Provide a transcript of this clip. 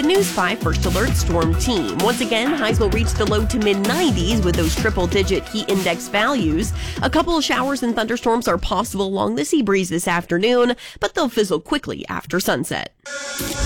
the News 5 First Alert Storm Team. Once again, highs will reach the low to mid-90s with those triple-digit heat index values. A couple of showers and thunderstorms are possible along the sea breeze this afternoon, but they'll fizzle quickly after sunset.